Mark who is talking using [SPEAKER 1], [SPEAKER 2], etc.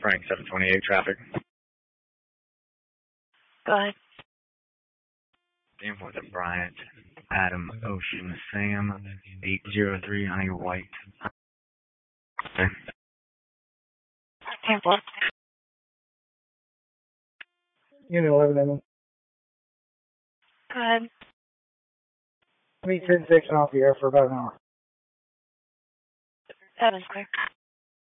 [SPEAKER 1] Frank 728 traffic.
[SPEAKER 2] Go ahead.
[SPEAKER 1] Damn, was it Bryant, Adam, Ocean, Sam, 803 on your white. Okay.
[SPEAKER 2] Tampa.
[SPEAKER 3] Unit 11.
[SPEAKER 2] Go ahead.
[SPEAKER 3] Let me 10 section off the air for about an hour.
[SPEAKER 2] 7 clear.